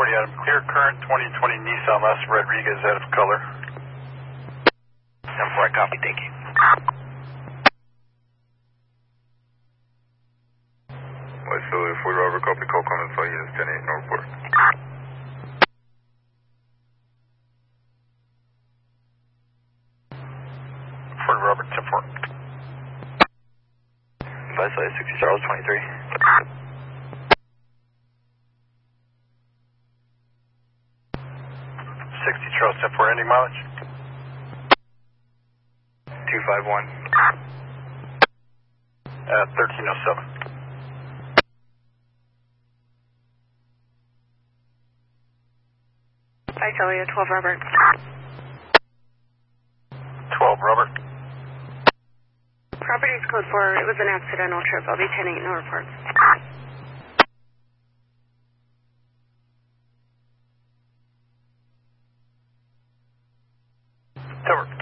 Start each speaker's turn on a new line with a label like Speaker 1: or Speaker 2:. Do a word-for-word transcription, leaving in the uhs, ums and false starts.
Speaker 1: forty Adam, clear current twenty twenty Nissan Las Rodriguez out of color.
Speaker 2: ten four, I copy, thank you.
Speaker 3: West Philly, Ford Robert, copy, call comments, all units, ten eight, Northport.
Speaker 1: Ford Robert, ten four.
Speaker 2: West Philly, sixty Charles, twenty-three.
Speaker 1: sixty Charles, ten four, ending mileage.
Speaker 2: two five one.
Speaker 1: Uh, thirteen oh seven.
Speaker 4: Hi, Julia, twelve Robert.
Speaker 1: twelve Robert.
Speaker 4: Properties code four, it was an accidental trip. I'll be ten eight, no reports.
Speaker 1: Over.